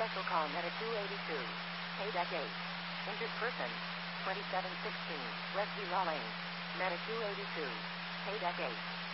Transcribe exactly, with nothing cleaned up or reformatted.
Special call Meta two eighty-two. Payback eight. Injured person. twenty-seven sixteen. West Villa Lane. Meta two eighty-two. Payback eight.